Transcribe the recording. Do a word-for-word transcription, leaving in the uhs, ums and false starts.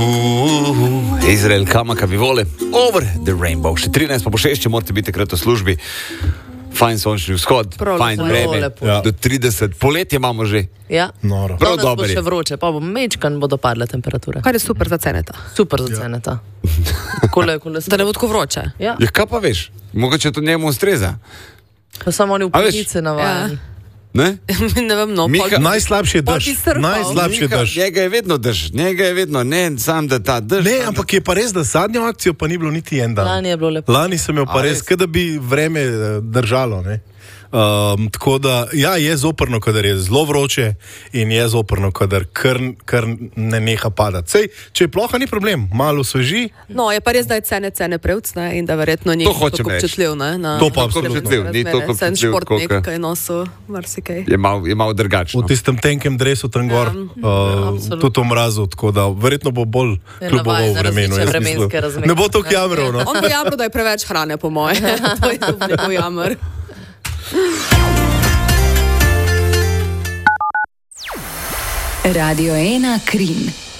Uh, Izrael, kamaka bi vole, over the rainbow. Še trinajst pa po šest, če morate biti takrat v službi. Fajn sončni vzhod, Prav fajn vreme, ja. do trideset, poletje imamo že. Ja. Noro. Prav Danes bo dobro je. še vroče, pa bo mečkan bodo padle temperature. Kar je super za ceneta. Super za ceneta. Kole, kole Da ne bo tako vroče. Ja, Ja, kaj pa veš? Mogoče to njemu ustreza. pa samo oni v A veš? penice navajeni. Ne? Ne vem, no. Miha- pol- Najslabši je Pol dež. bi strpal. Najslabši je Miha, dež. Njega je vedno drž, njega je vedno, ne sam da ta drž. Ne, ampak je pa res, da zadnjo akcijo pa ni bilo niti en dan. Lani je bilo lepo. Lani sem imel pa A, res, res? kot da bi vreme eh, držalo. Ne? Um, tako da, ja, je zoprno, kadar je zelo vroče in je zoprno, kadar kar, kar ne neha padati. Sej, če je ploha, ni problem, malo sveži. No, je pa res, da je cene, cene prevc, ne, in da verjetno ni To hočem tako reči. občutljiv, ne, na To pa absolutno. Občutljiv, ni toliko Sem občutljiv, športnik, koliko- kaj nosil, marsikaj. Je malo je mal drugačno. V tistem tenkem dresu tam gor, uh, absolutno. tudi v mrazu, tako da verjetno bo bolj Je kljuboval navajen na vremenu. različne jaz vremenske mislim. razmere. Ne bo to jamral, no. On bo jamro, da je preveč hrane, po moje. To je to njegov jamr. Radio ena Krim.